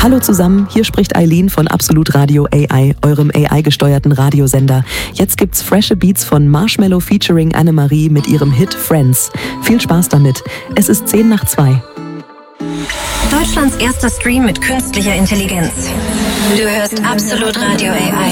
Hallo zusammen, hier spricht Eileen von Absolut Radio AI, eurem AI-gesteuerten Radiosender. Jetzt gibt's frische Beats von Marshmello featuring Annemarie mit ihrem Hit Friends. Viel Spaß damit. Es ist 1:10. Deutschlands erster Stream mit künstlicher Intelligenz. Du hörst Absolut Radio AI.